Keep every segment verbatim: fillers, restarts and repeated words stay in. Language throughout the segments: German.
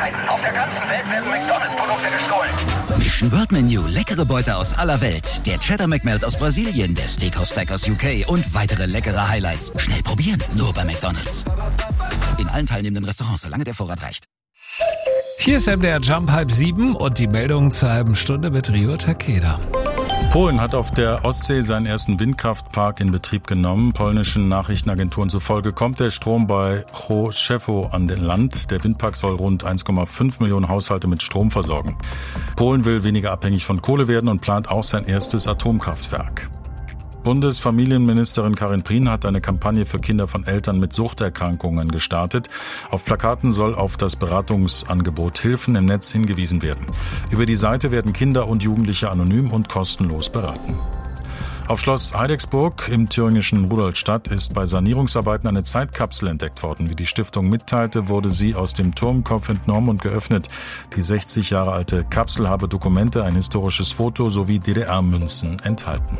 Neuigkeiten. Auf der ganzen Welt werden McDonald's-Produkte gestohlen. Mission World Menu, leckere Beute aus aller Welt. Der Cheddar McMelt aus Brasilien, der Steakhouse Stack aus U K und weitere leckere Highlights. Schnell probieren, nur bei McDonald's. In allen teilnehmenden Restaurants, solange der Vorrat reicht. Hier ist M D R Jump halb sieben und die Meldung zur halben Stunde mit Rio Takeda. Polen hat auf der Ostsee seinen ersten Windkraftpark in Betrieb genommen. Polnischen Nachrichtenagenturen zufolge kommt der Strom bei Choszów an den Land. Der Windpark soll rund eins Komma fünf Millionen Haushalte mit Strom versorgen. Polen will weniger abhängig von Kohle werden und plant auch sein erstes Atomkraftwerk. Bundesfamilienministerin Karin Prien hat eine Kampagne für Kinder von Eltern mit Suchterkrankungen gestartet. Auf Plakaten soll auf das Beratungsangebot Hilfen im Netz hingewiesen werden. Über die Seite werden Kinder und Jugendliche anonym und kostenlos beraten. Auf Schloss Heidecksburg im thüringischen Rudolstadt ist bei Sanierungsarbeiten eine Zeitkapsel entdeckt worden. Wie die Stiftung mitteilte, wurde sie aus dem Turmkopf entnommen und geöffnet. Die sechzig Jahre alte Kapsel habe Dokumente, ein historisches Foto sowie D D R-Münzen enthalten.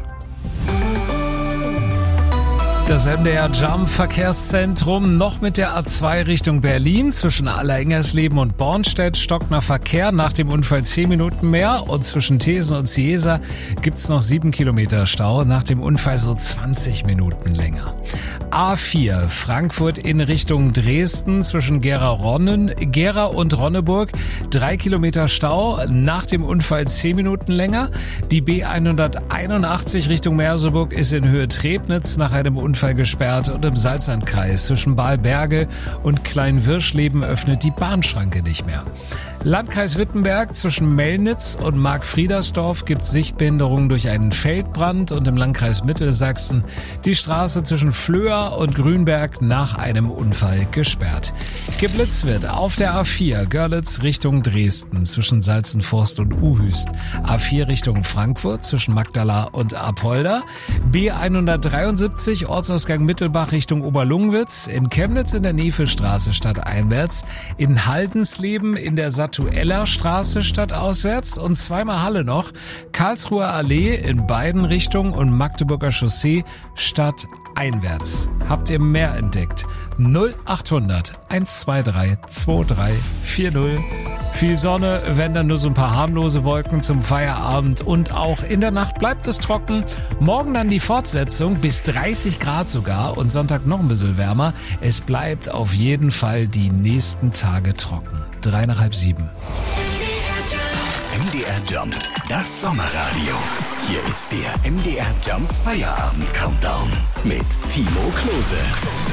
Das M D R Jump Verkehrszentrum noch mit der A zwei Richtung Berlin. Zwischen Allerengersleben und Bornstedt stockt nach Verkehr nach dem Unfall zehn Minuten mehr. Und zwischen Thesen und Ciesa gibt's noch sieben Kilometer Stau. Nach dem Unfall so zwanzig Minuten länger. A vier Frankfurt in Richtung Dresden zwischen Gera-Ronnen, Gera und Ronneburg. Drei Kilometer Stau. Nach dem Unfall zehn Minuten länger. Die B hunderteinundachtzig Richtung Merseburg ist in Höhe Trebnitz nach einem Unfall gesperrt und im Salzlandkreis zwischen Balberge und Kleinwirschleben öffnet die Bahnschranke nicht mehr. Landkreis Wittenberg zwischen Mellnitz und Markfriedersdorf gibt es Sichtbehinderungen durch einen Feldbrand und im Landkreis Mittelsachsen die Straße zwischen Flöa und Grünberg nach einem Unfall gesperrt. Geblitzt wird auf der A vier Görlitz Richtung Dresden zwischen Salzenforst und Uhüst, A vier Richtung Frankfurt zwischen Magdala und Apolda, B hundertdreiundsiebzig Ortsausgang Mittelbach Richtung Oberlungwitz, in Chemnitz in der Nevestraße stadteinwärts, in Haldensleben in der Satuella Straße stadtauswärts und zweimal Halle noch, Karlsruher Allee in beiden Richtungen und Magdeburger Chaussee stadteinwärts. Habt ihr mehr entdeckt? null achthundert hundertzweiundzwanzig drei vier null. Viel Sonne, wenn dann nur so ein paar harmlose Wolken zum Feierabend und auch in der Nacht bleibt es trocken. Morgen dann die Fortsetzung bis dreißig Grad sogar und Sonntag noch ein bisschen wärmer. Es bleibt auf jeden Fall die nächsten Tage trocken. Drei nach halb sieben. M D R Jump, das Sommerradio. Hier ist der M D R Jump Feierabend Countdown mit Timo Klose.